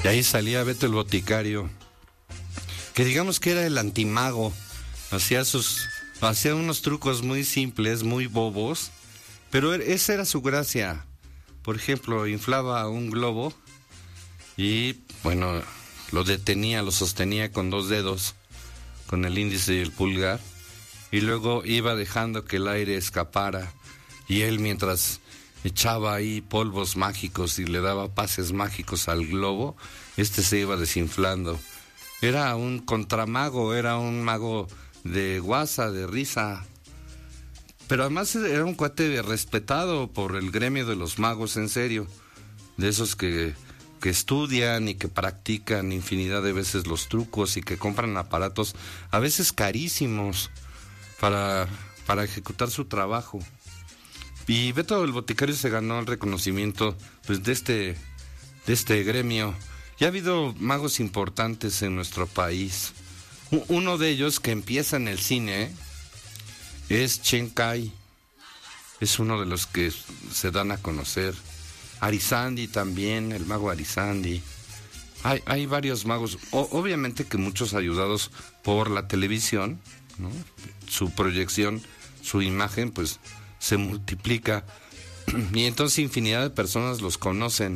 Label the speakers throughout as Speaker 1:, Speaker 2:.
Speaker 1: Y ahí salía Beto el Boticario, que digamos que era el antimago. Hacía unos trucos muy simples, muy bobos, pero esa era su gracia. Por ejemplo, inflaba un globo y, bueno, lo sostenía con 2 dedos, con el índice y el pulgar, y luego iba dejando que el aire escapara, y él, mientras echaba ahí polvos mágicos y le daba pases mágicos al globo, se iba desinflando. Era un contramago, era un mago de guasa, de risa, pero además era un cuate respetado por el gremio de los magos, en serio, de esos que estudian y que practican infinidad de veces los trucos y que compran aparatos a veces carísimos para ejecutar su trabajo. Y Beto el Boticario se ganó el reconocimiento, pues, de este gremio. Ya ha habido magos importantes en nuestro país. Uno de ellos, que empieza en el cine, es Chen Kai. Es uno de los que se dan a conocer. Arizandi también, el mago Arizandi. Hay varios magos, obviamente que muchos ayudados por la televisión, ¿no? Su proyección, su imagen, pues se multiplica, y entonces infinidad de personas los conocen.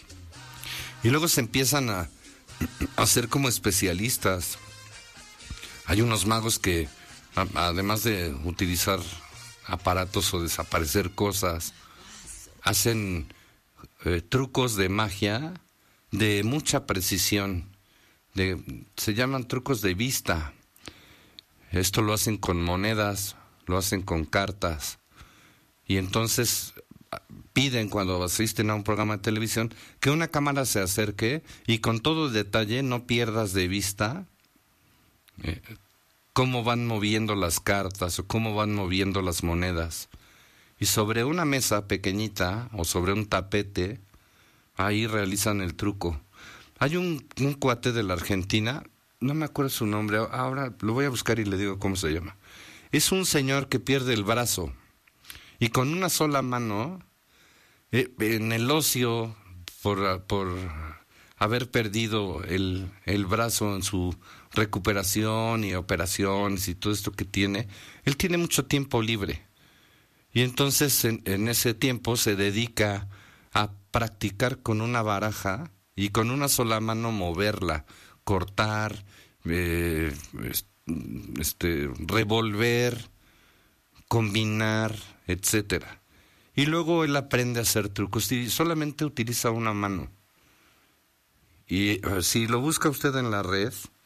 Speaker 1: Y luego se empiezan a hacer como especialistas. Hay unos magos que, además de utilizar aparatos o desaparecer cosas, hacen trucos de magia de mucha precisión. Se llaman trucos de vista. Esto lo hacen con monedas, lo hacen con cartas. Y entonces piden, cuando asisten a un programa de televisión, que una cámara se acerque y con todo detalle no pierdas de vista cómo van moviendo las cartas o cómo van moviendo las monedas. Y sobre una mesa pequeñita o sobre un tapete, ahí realizan el truco. Hay un cuate de la Argentina, no me acuerdo su nombre, ahora lo voy a buscar y le digo cómo se llama. Es un señor que pierde el brazo y con una sola mano, en el ocio, por haber perdido el brazo en su recuperación y operaciones y todo esto que tiene, él tiene mucho tiempo libre. Y entonces en ese tiempo se dedica a practicar con una baraja y con una sola mano moverla, cortar, revolver, combinar, etcétera. Y luego él aprende a hacer trucos y solamente utiliza una mano. Y si lo busca usted en la red,